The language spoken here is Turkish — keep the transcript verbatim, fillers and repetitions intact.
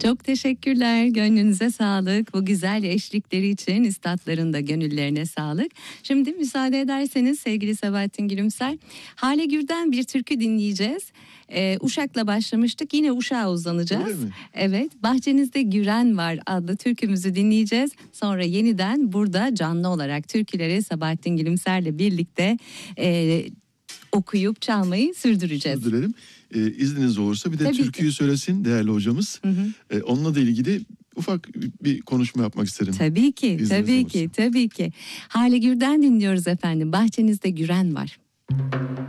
Çok teşekkürler. Gönlünüze sağlık. Bu güzel eşlikleri için üstadların da gönüllerine sağlık. Şimdi müsaade ederseniz sevgili Sabahattin Gülümser, Hale Gür'den bir türkü dinleyeceğiz. Ee, Uşak'la başlamıştık. Yine Uşak'a uzanacağız. Öyle mi? Evet. Bahçenizde Güren Var adlı türkümüzü dinleyeceğiz. Sonra yeniden burada canlı olarak türküleri Sabahattin Gülümser'le birlikte e, okuyup çalmayı sürdüreceğiz. Sürdürelim. Ee, izniniz olursa bir de Tabii türküyü ki. söylesin değerli hocamız. Hı hı. Ee, onunla da ilgili ufak bir konuşma yapmak isterim. Tabii ki, İzniniz tabii olursa. ki, tabii ki. Hale Gür'den dinliyoruz efendim. Bahçenizde Güren Var.